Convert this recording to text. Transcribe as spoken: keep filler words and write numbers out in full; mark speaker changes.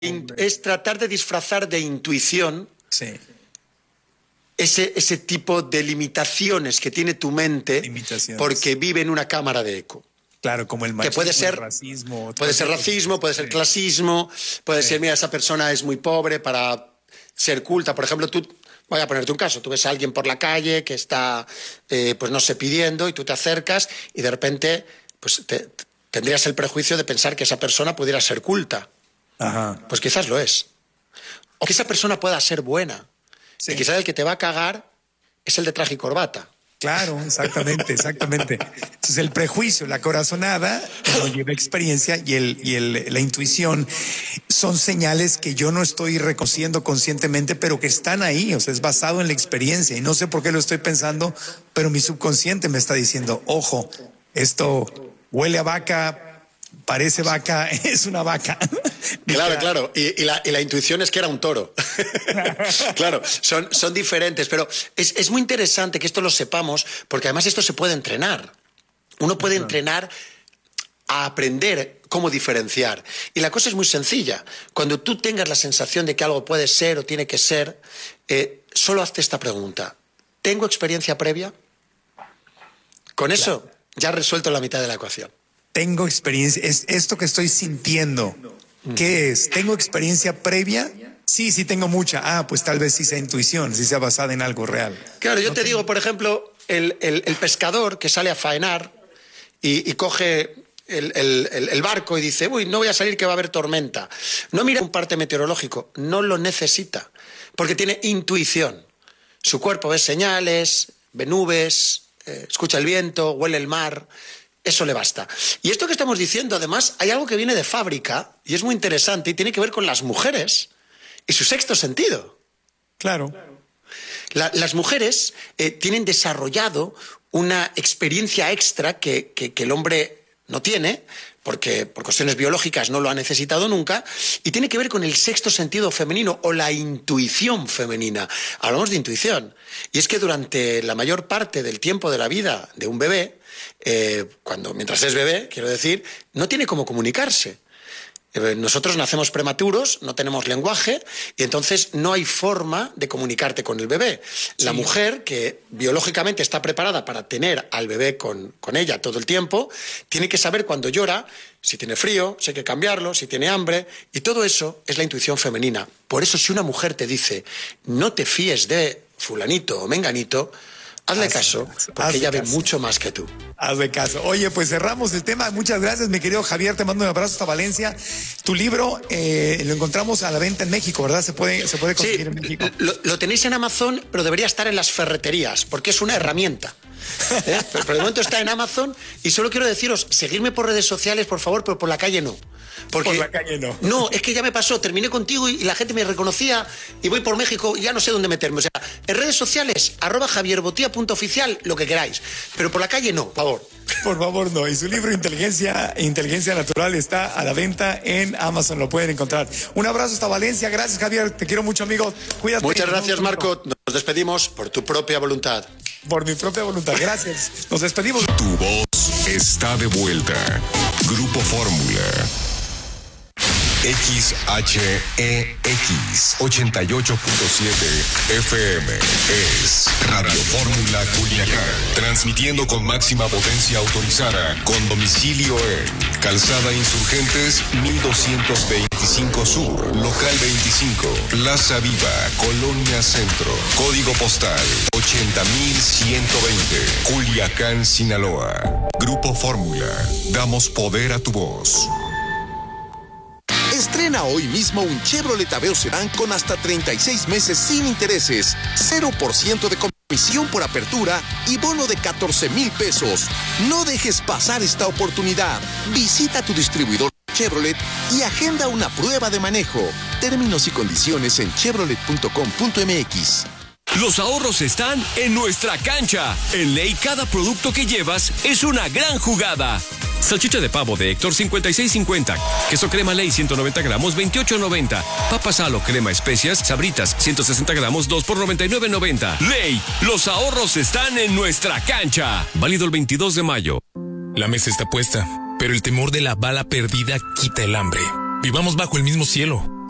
Speaker 1: Es tratar de disfrazar de intuición
Speaker 2: sí.
Speaker 1: ese, ese tipo de limitaciones que tiene tu mente porque vive en una cámara de eco.
Speaker 2: Claro, como el machismo,
Speaker 1: que puede ser,
Speaker 2: el racismo.
Speaker 1: Puede ser racismo, puede ser clasismo, puede sí. ser, mira, esa persona es muy pobre para ser culta. Por ejemplo, tú, voy a ponerte un caso, tú ves a alguien por la calle que está, eh, pues no sé, pidiendo y tú te acercas y de repente pues te, tendrías el prejuicio de pensar que esa persona pudiera ser culta.
Speaker 2: Ajá.
Speaker 1: Pues quizás lo es. O que esa persona pueda ser buena. Sí. Y quizás el que te va a cagar es el de traje y corbata.
Speaker 2: Claro, exactamente, exactamente. Entonces el prejuicio, la corazonada, no lleva experiencia y, el, y el, la intuición son señales que yo no estoy reconociendo conscientemente, pero que están ahí, o sea, es basado en la experiencia y no sé por qué lo estoy pensando, pero mi subconsciente me está diciendo, ojo, esto huele a vaca, parece vaca, es una vaca.
Speaker 1: Claro, claro. Y, y, la, y la intuición es que era un toro. Claro, son, son diferentes. Pero es, es muy interesante que esto lo sepamos, porque además esto se puede entrenar. Uno puede uh-huh. entrenar a aprender cómo diferenciar. Y la cosa es muy sencilla. Cuando tú tengas la sensación de que algo puede ser o tiene que ser, eh, solo hazte esta pregunta. ¿Tengo experiencia previa? Con eso claro. ya has resuelto la mitad de la ecuación.
Speaker 2: Tengo experiencia, es esto que estoy sintiendo. ¿Qué es? ¿Tengo experiencia previa? Sí, sí tengo mucha. Ah, pues tal vez sí sea intuición, sí sea basada en algo real.
Speaker 1: Claro, yo
Speaker 2: no
Speaker 1: te
Speaker 2: tengo...
Speaker 1: digo, por ejemplo, el, el, el pescador que sale a faenar y, y coge el, el, el barco y dice, uy, no voy a salir que va a haber tormenta. No mira un parte meteorológico, no lo necesita, porque tiene intuición. Su cuerpo ve señales, ve nubes, eh, escucha el viento, huele el mar. Eso le basta. Y esto que estamos diciendo, además, hay algo que viene de fábrica y es muy interesante y tiene que ver con las mujeres y su sexto sentido.
Speaker 2: Claro.
Speaker 1: La, las mujeres eh, tienen desarrollado una experiencia extra que, que, que el hombre no tiene, porque por cuestiones biológicas no lo ha necesitado nunca, y tiene que ver con el sexto sentido femenino o la intuición femenina. Hablamos de intuición. Y es que durante la mayor parte del tiempo de la vida de un bebé, Eh, cuando mientras es bebé, quiero decir, no tiene cómo comunicarse. Eh, nosotros nacemos prematuros, no tenemos lenguaje y entonces no hay forma de comunicarte con el bebé. Sí. La mujer, que biológicamente está preparada para tener al bebé con, con ella todo el tiempo, tiene que saber cuando llora, si tiene frío, si hay que cambiarlo, si tiene hambre, y todo eso es la intuición femenina. Por eso, si una mujer te dice, no te fíes de fulanito o menganito, hazle hazle caso, porque hazle ella caso. ve mucho más que tú.
Speaker 2: Hazle caso. Oye, pues cerramos el tema. Muchas gracias, mi querido Javier. Te mando un abrazo hasta Valencia. Tu libro eh, lo encontramos a la venta en México, ¿verdad? Se puede, se puede conseguir
Speaker 1: sí,
Speaker 2: en México.
Speaker 1: Lo, lo tenéis en Amazon, pero debería estar en las ferreterías, porque es una herramienta. ¿Eh? Pero, pero de momento está en Amazon y solo quiero deciros, seguirme por redes sociales, por favor, pero por la calle no. Porque,
Speaker 2: por la calle no.
Speaker 1: No, es que ya me pasó, terminé contigo y, y la gente me reconocía y voy por México y ya no sé dónde meterme. O sea, en redes sociales, arroba javierbotía.oficial, lo que queráis. Pero por la calle no, por favor.
Speaker 2: Por favor, no. Y su libro Inteligencia, Inteligencia Natural está a la venta en Amazon, lo pueden encontrar. Un abrazo hasta Valencia. Gracias, Javier. Te quiero mucho, amigo. Cuídate.
Speaker 1: Muchas gracias, Marco. Nos despedimos por tu propia voluntad.
Speaker 2: Por mi propia voluntad. Gracias. Nos despedimos.
Speaker 3: Tu voz está de vuelta. Grupo Fórmula. X H E X ochenta y ocho punto siete F M es Radio Fórmula Culiacán, transmitiendo con máxima potencia autorizada, con domicilio en Calzada Insurgentes mil doscientos veinticinco Sur, Local veinticinco, Plaza Viva, Colonia Centro, Código Postal ochenta mil ciento veinte, Culiacán, Sinaloa. Grupo Fórmula, damos poder a tu voz.
Speaker 4: Estrena hoy mismo un Chevrolet Aveo Sedán con hasta treinta y seis meses sin intereses, cero por ciento de comisión por apertura y bono de catorce mil pesos. No dejes pasar esta oportunidad. Visita tu distribuidor Chevrolet y agenda una prueba de manejo. Términos y condiciones en chevrolet punto com punto m x.
Speaker 5: Los ahorros están en nuestra cancha. En Ley, cada producto que llevas es una gran jugada. Salchicha de pavo de Héctor cincuenta y seis cincuenta. Queso crema Ley ciento noventa gramos veintiocho noventa. Papas Halo crema especias Sabritas ciento sesenta gramos dos por noventa y nueve noventa. Ley, los ahorros están en nuestra cancha. Válido el veintidós de mayo.
Speaker 6: La mesa está puesta, pero el temor de la bala perdida quita el hambre. Vivamos bajo el mismo cielo.